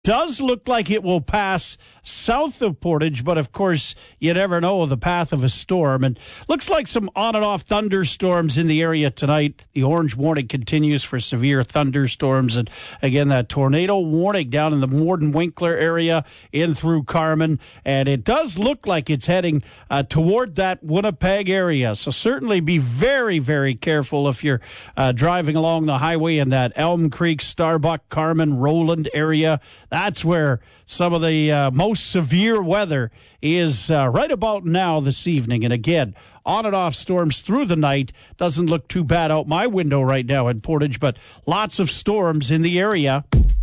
does look like it will pass south of Portage, but of course, you never know the path of a storm. And looks like some on and off thunderstorms in the area tonight. The orange warning continues for severe thunderstorms. And again, that tornado warning down in the Morden-Winkler area in through Carman. And it does look like it's heading toward that Winnipeg area. So certainly be very, very careful if you're driving along the highway in that Elm Creek, Starbuck, Carman, Roland area. That's where some of the most severe weather is right about now this evening. And again, on and off storms through the night. Doesn't look too bad out my window right now in Portage, but lots of storms in the area.